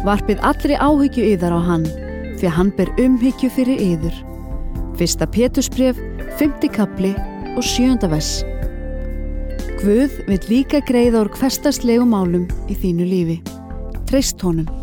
Varpið allri áhyggju yðar á hann, því að hann ber umhyggju fyrir yður. 1. Pétursbréf, 5. kafli og 7. vers. Guð vill líka greiða úr hversdagslegum málum í þínu lífi. Treyst honum.